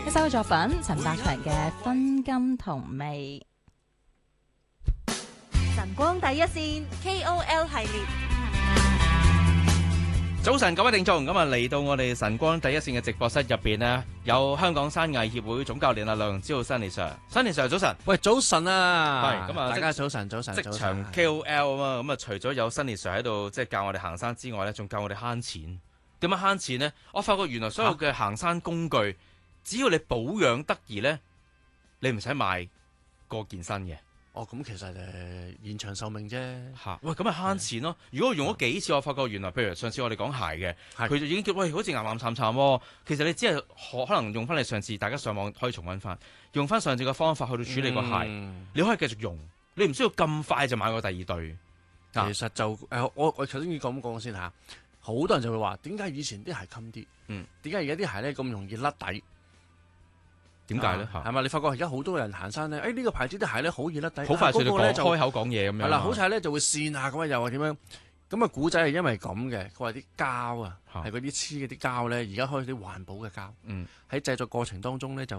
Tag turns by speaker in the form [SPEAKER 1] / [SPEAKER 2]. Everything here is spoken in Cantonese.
[SPEAKER 1] 一首嘅作品，陳百強嘅《分金同味》。
[SPEAKER 2] 晨光第一線 KOL 系列，
[SPEAKER 3] 早晨各位聽眾，咁啊嚟到我哋晨光第一線嘅直播室入邊呢，有香港山藝協會總教練梁梓浩 Sunny Sir，Sunny Sir 早晨。
[SPEAKER 4] 喂，早晨啊！
[SPEAKER 3] 係咁啊，
[SPEAKER 4] 大家早晨，早晨，
[SPEAKER 3] 職場 KOL 啊嘛，咁啊除咗有 Sunny Sir 喺度即係教我哋行山之外咧，仲教我哋慳錢。點樣慳錢呢？我發覺原來所有嘅行山工具，只要你保養得宜咧，你唔使買過件新嘅。
[SPEAKER 4] 哦，咁其實延長壽命啫。
[SPEAKER 3] 嚇，喂，咁咪慳錢咯！如果我用咗幾次，我發覺原來譬如上次我哋講鞋嘅，佢就已經叫喂，好似岩岩慘慘喎。其實你只係可能用翻你上次，大家上網可以重溫翻，用翻上次嘅方法去到處理個鞋，你可以繼續用，你唔需要咁快就買過第二對。
[SPEAKER 4] 其實就我頭先要咁講先嚇，好多人就會話點解以前啲鞋襟啲？點解而家啲鞋咧咁容易甩底？
[SPEAKER 3] 點解咧？
[SPEAKER 4] 係咪？你發覺而家好多人行山咧，呢個牌子啲鞋咧好易甩底，
[SPEAKER 3] 好快就開口講嘢咁樣。
[SPEAKER 4] 係啦，好似咧就會跣下咁啊，又話點樣？咁啊，古仔係因為咁嘅，佢話啲膠啊，係嗰啲黐嗰啲膠咧，而家開始啲環保嘅膠。喺製作過程當中咧就